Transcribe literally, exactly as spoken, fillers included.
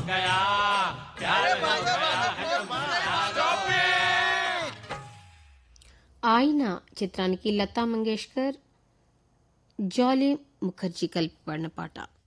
गया प्यार हो गया। ఆయన చిత్రానికి లతా మంగేష్కర్, జాలీ ముఖర్జీ కలిపి పాడిన పాట.